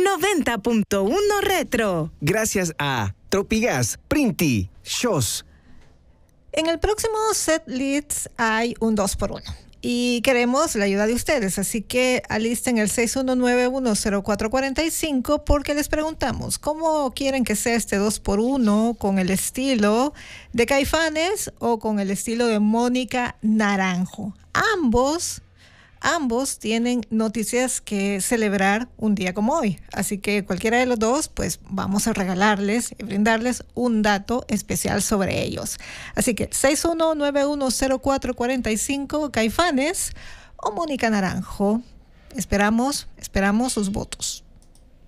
90.1 Retro. Gracias a Tropigas, Printi, Shows. En el próximo set leads hay un 2x1 y queremos la ayuda de ustedes, así que alisten el 61910445 porque les preguntamos cómo quieren que sea este 2x1, con el estilo de Caifanes o con el estilo de Mónica Naranjo. Ambos tienen noticias que celebrar un día como hoy, así que cualquiera de los dos, pues vamos a regalarles y brindarles un dato especial sobre ellos. Así que 61910445, Caifanes o Mónica Naranjo. Esperamos sus votos.